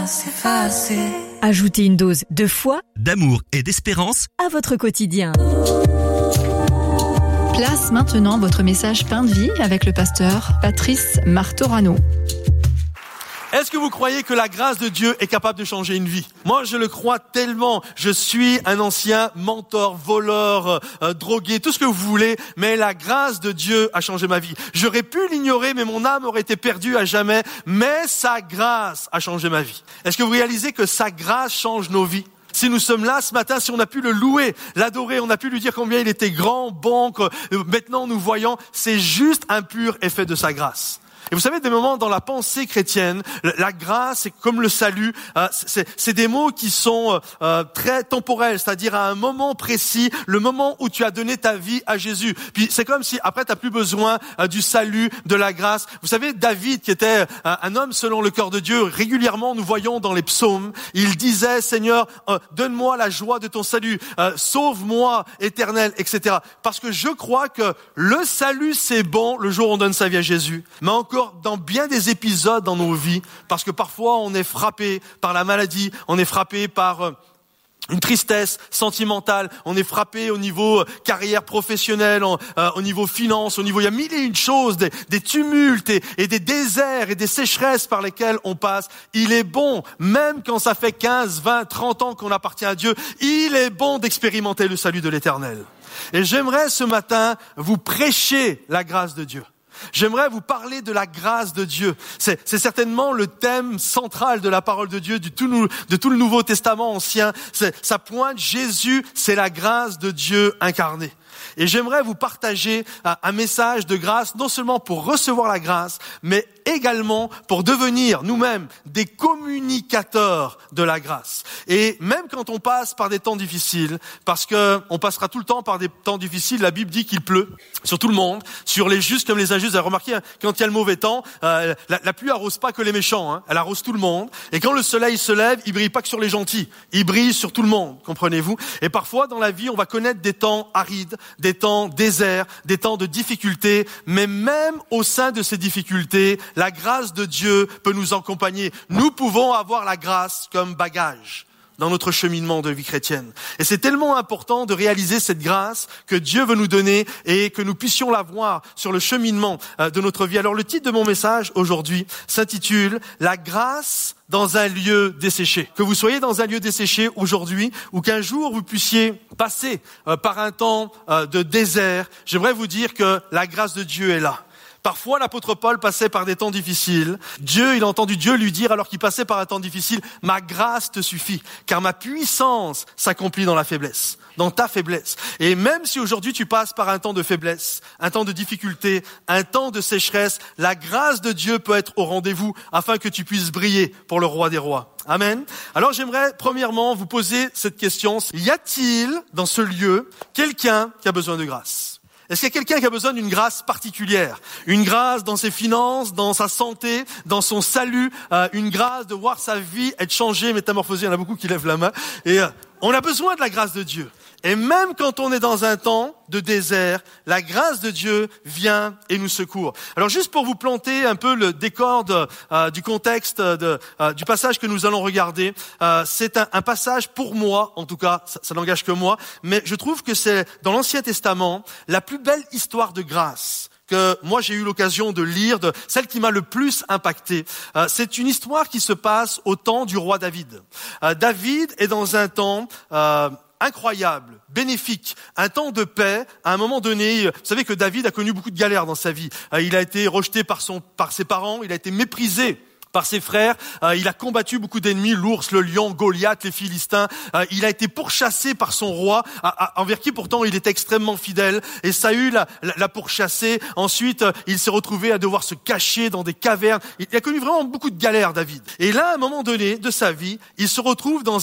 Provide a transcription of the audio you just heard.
s'effacer. Ajoutez une dose de foi, d'amour et d'espérance à votre quotidien. Place maintenant votre message Pain de vie avec le pasteur Patrice Martorano. Est-ce que vous croyez que la grâce de Dieu est capable de changer une vie? Moi, je le crois tellement. Je suis un ancien mentor, voleur, drogué, tout ce que vous voulez, mais la grâce de Dieu a changé ma vie. J'aurais pu l'ignorer, mais mon âme aurait été perdue à jamais, mais sa grâce a changé ma vie. Est-ce que vous réalisez que sa grâce change nos vies? Si nous sommes là ce matin, si on a pu le louer, l'adorer, on a pu lui dire combien il était grand, bon, que maintenant nous voyons, c'est juste un pur effet de sa grâce. Et vous savez, des moments dans la pensée chrétienne, la grâce, c'est comme le salut, c'est des mots qui sont très temporels, c'est-à-dire à un moment précis, le moment où tu as donné ta vie à Jésus. Puis c'est comme si après tu n'as plus besoin du salut, de la grâce. Vous savez, David, qui était un homme selon le cœur de Dieu, régulièrement nous voyons dans les psaumes, il disait, Seigneur, donne-moi la joie de ton salut, sauve-moi, Éternel, etc. Parce que je crois que le salut, c'est bon le jour où on donne sa vie à Jésus, mais encore dans bien des épisodes dans nos vies, parce que parfois on est frappé par la maladie, on est frappé par une tristesse sentimentale, on est frappé au niveau carrière professionnelle, au niveau finance, au niveau, il y a mille et une choses, des tumultes et des déserts et des sécheresses par lesquelles on passe. Il est bon, même quand ça fait 15, 20, 30 ans qu'on appartient à Dieu, il est bon d'expérimenter le salut de l'Éternel. Et j'aimerais ce matin vous prêcher la grâce de Dieu. J'aimerais vous parler de la grâce de Dieu. C'est certainement le thème central de la parole de Dieu, de tout le Nouveau Testament ancien. Ça pointe Jésus, c'est la grâce de Dieu incarnée. Et j'aimerais vous partager un message de grâce, non seulement pour recevoir la grâce, mais également pour devenir nous-mêmes des communicateurs de la grâce. Et même quand on passe par des temps difficiles, parce que on passera tout le temps par des temps difficiles, la Bible dit qu'il pleut sur tout le monde, sur les justes comme les injustes. Vous avez remarqué, quand il y a le mauvais temps, la pluie arrose pas que les méchants, elle arrose tout le monde. Et quand le soleil se lève, il brille pas que sur les gentils, il brille sur tout le monde, comprenez-vous? Et parfois dans la vie, on va connaître des temps arides, des temps déserts, des temps de difficultés, mais même au sein de ces difficultés, la grâce de Dieu peut nous accompagner. Nous pouvons avoir la grâce comme bagage dans notre cheminement de vie chrétienne. Et c'est tellement important de réaliser cette grâce que Dieu veut nous donner et que nous puissions la voir sur le cheminement de notre vie. Alors le titre de mon message aujourd'hui s'intitule « La grâce dans un lieu desséché ». Que vous soyez dans un lieu desséché aujourd'hui ou qu'un jour vous puissiez passer par un temps de désert, j'aimerais vous dire que la grâce de Dieu est là. Parfois, l'apôtre Paul passait par des temps difficiles. Il a entendu Dieu lui dire, alors qu'il passait par un temps difficile, « Ma grâce te suffit, car ma puissance s'accomplit dans la faiblesse, dans ta faiblesse. » Et même si aujourd'hui tu passes par un temps de faiblesse, un temps de difficulté, un temps de sécheresse, la grâce de Dieu peut être au rendez-vous afin que tu puisses briller pour le roi des rois. Amen. Alors j'aimerais premièrement vous poser cette question. Y a-t-il dans ce lieu quelqu'un qui a besoin de grâce ? Est-ce qu'il y a quelqu'un qui a besoin d'une grâce particulière? Une grâce dans ses finances, dans sa santé, dans son salut, une grâce de voir sa vie être changée, métamorphosée. Il y en a beaucoup qui lèvent la main. Et on a besoin de la grâce de Dieu. Et même quand on est dans un temps de désert, la grâce de Dieu vient et nous secourt. Alors juste pour vous planter un peu le décor du contexte du passage que nous allons regarder, c'est un passage pour moi, en tout cas, ça n'engage que moi, mais je trouve que c'est dans l'Ancien Testament la plus belle histoire de grâce que moi j'ai eu l'occasion de lire, celle qui m'a le plus impacté. C'est une histoire qui se passe au temps du roi David. David est dans un temps incroyable, bénéfique, un temps de paix. À un moment donné, vous savez que David a connu beaucoup de galères dans sa vie. Il a été rejeté par ses parents, il a été méprisé par ses frères, il a combattu beaucoup d'ennemis, l'ours, le lion, Goliath, les Philistins. Il a été pourchassé par son roi, envers qui pourtant il était extrêmement fidèle. Et Saül l'a pourchassé. Ensuite, il s'est retrouvé à devoir se cacher dans des cavernes. Il a connu vraiment beaucoup de galères, David. Et là, à un moment donné de sa vie, il se retrouve dans